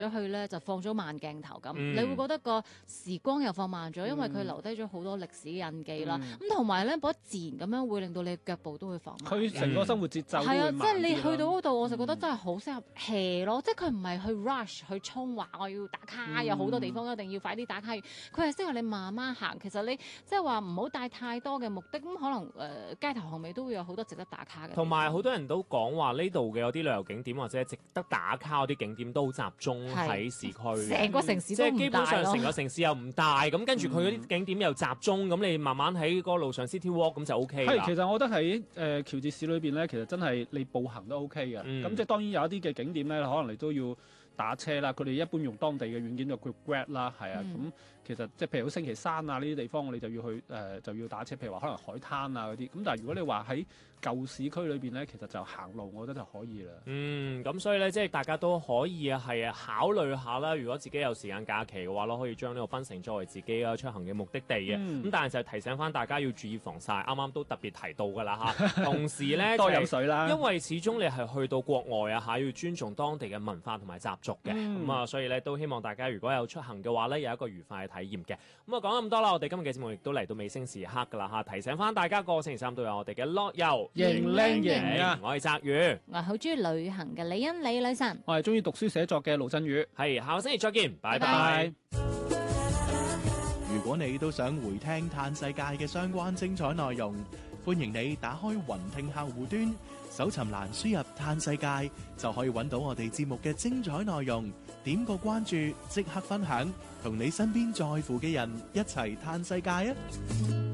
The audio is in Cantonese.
咗去咧就放咗慢鏡頭咁，你會覺得個時光又放慢咗，因為佢留低咗好多歷史印記啦。咁同埋咧，覺得自然咁樣會令到你腳步都會放慢。 佢成個生活節奏都係啊， 會慢啲啦。 即係你去到嗰度，我就覺得真係好適合 hea 咯。即係佢唔係去 rush 去衝話我要打卡，有好多地方一定要快啲打卡。佢係適合你慢慢行。其實你即係話唔好帶太多嘅目的，咁可能街頭巷尾都會有好多值得打卡嘅。 同埋好多人都講話呢度嘅有啲旅遊景點或者值得打卡嗰啲景點都好集中喺市區， 成個城市即都唔大咯。 係基本上成個城市又唔大，咁跟住佢嗰啲景點又集中，咁你慢慢喺嗰個路上 City Walk 咁就 OK 啦。 係，其實我覺得喺喬治市裏邊咧，其實真係你步行都 OK 嘅。咁即係當然有一啲嘅景點咧，可能你都要打車啦。佢哋一般用當地嘅軟件就叫 Grab 啦，係啊。咁其實即係譬如星期山啊呢啲地方，你就要去就要打車。譬如話可能海灘啊嗰啲。咁但係如果你話喺舊市區裏邊咧，其實就行路，我覺得就可以啦。 咁所以咧，即係大家都可以考慮下啦。如果自己有時間假期嘅話，可以將呢個檳城作為自己出行嘅目的地嘅。咁但係就提醒翻大家要注意防曬，啱啱都特別提到㗎啦嚇。同時咧， 多飲水啦， 因為始終你係去到國外要尊重當地嘅文化同埋習俗嘅。咁所以咧都希望大家如果有出行嘅話咧，有一個愉快嘅體驗嘅。咁講咁多啦，我哋今日嘅節目亦都嚟到尾聲時刻㗎啦嚇。提醒翻大家，個星期三都有我哋嘅樂遊型靚型啊！ 我係澤宇， 我係好中意旅行嘅李欣李女神， 我係中意讀書寫作嘅盧振宇。 係，下個星期再見，拜拜。 拜。 如果你都想回聽嘆世界嘅相關精彩內容，歡迎你打開雲聽客戶端，搜尋欄輸入嘆世界，就可以揾到我哋節目嘅精彩內容。點個關注，即刻分享，同你身邊在乎嘅人一齊嘆世界啊！